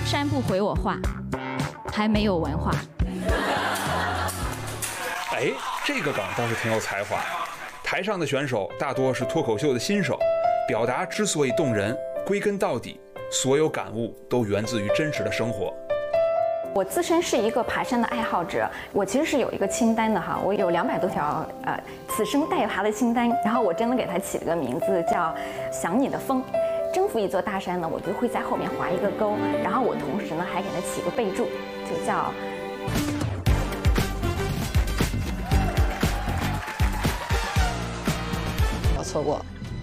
山不回我话，还没有文化。 哎，这个梗倒是挺有才华。台上的选手大多是脱口秀的新手，表达之所以动人，归根到底，所有感悟都源自于真实的生活。 我自身是一个爬山的爱好者，我其实是有一个清单的哈，我有200多条此生待爬的清单，然后我真的给它起了个名字叫“想你的风”。征服一座大山呢，我就会在后面划一个勾，然后我同时呢还给它起个备注，就叫 “错过”。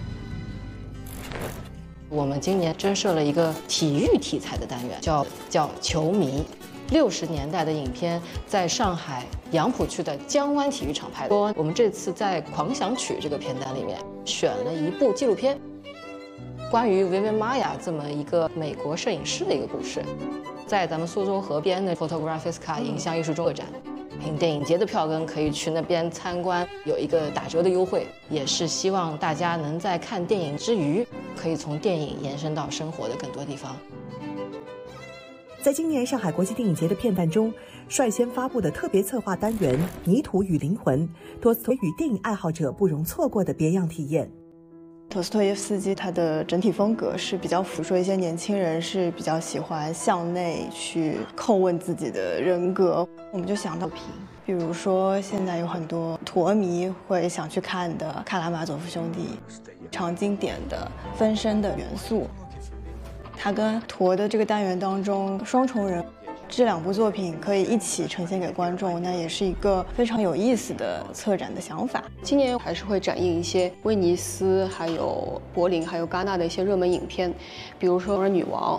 我们今年增设了一个体育题材的单元，叫球迷。60年代的影片在上海杨浦区的江湾体育场拍的。我们这次在《狂想曲》这个片单里面选了一部纪录片，关于维维玛雅这么一个美国摄影师的一个故事，在咱们苏州河边的 Photographica 影像艺术中展。电影节的票根可以去那边参观，有一个打折的优惠，也是希望大家能在看电影之余，可以从电影延伸到生活的更多地方。 在今年上海国际电影节的片段中，率先发布的特别策划单元《泥土与灵魂》，托斯托耶与电影爱好者不容错过的别样体验。 陀思妥耶夫斯基他的整体风格是比较，比如说一些年轻人是比较喜欢向内去叩问自己的人格，我们就想到比如说现在有很多陀迷会想去看的《卡拉马佐夫兄弟》，常经典的分身的元素。他跟陀的这个单元当中双重人，这2部作品可以一起呈现给观众，那也是一个非常有意思的策展的想法。 今年还是会展映一些威尼斯、还有柏林、还有戛纳的一些热门影片，比如说《女王》，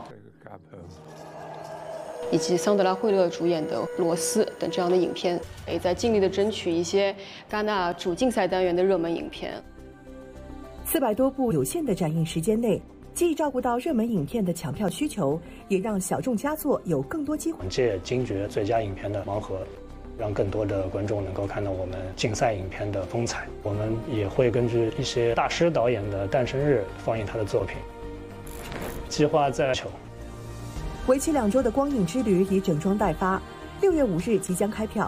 以及桑德拉·惠勒主演的《罗斯》等这样的影片，也在尽力的争取一些戛纳主竞赛单元的热门影片。 400多部有限的展映时间内，既照顾到热门影片的抢票需求，也让小众佳作有更多机会。 借金爵最佳影片的盲盒，让更多的观众能够看到我们竞赛影片的风采。我们也会根据一些大师导演的诞生日放映他的作品。计划在为期2周的光影之旅已整装待发，6月5日即将开票。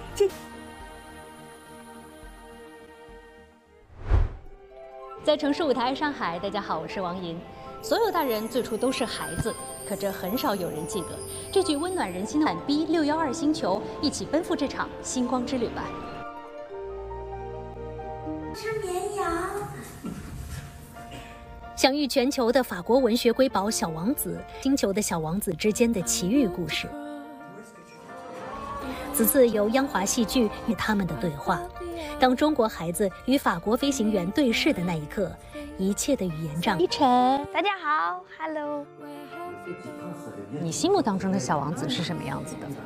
在城市舞台上海，大家好，我是王银。所有大人最初都是孩子，可这很少有人记得。这句温暖人心的喊逼612星球，一起奔赴这场星光之旅吧。 吃绵羊。 享誉全球的法国文学瑰宝《小王子》，星球的小王子之间的奇遇故事。此次由央华戏剧与他们的对话。当中国孩子与法国飞行员对视的那一刻，一切的语言障碍。 依晨，大家好 ，Hello。 你心目当中的小王子是什么样子的？